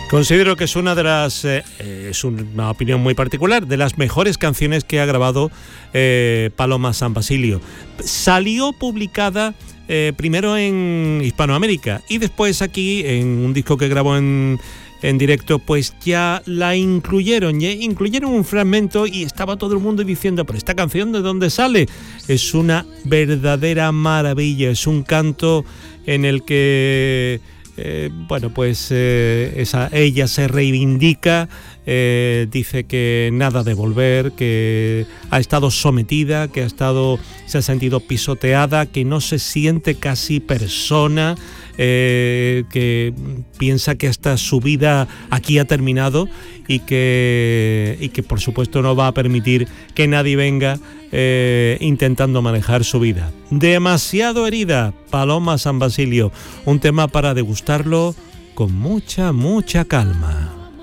Considero que es una de las, es una opinión muy particular, de las mejores canciones que ha grabado Paloma San Basilio. Salió publicada primero en Hispanoamérica y después aquí en un disco que grabó en directo, pues ya la incluyeron un fragmento y estaba todo el mundo diciendo, pero esta canción ¿de dónde sale? Es una verdadera maravilla, es un canto en el que ella se reivindica, dice que nada de volver, que ha estado sometida, que se ha sentido pisoteada, que no se siente casi persona, que piensa que hasta su vida aquí ha terminado y que por supuesto no va a permitir que nadie venga intentando manejar su vida. Demasiado herida, Paloma San Basilio, un tema para degustarlo con mucha calma.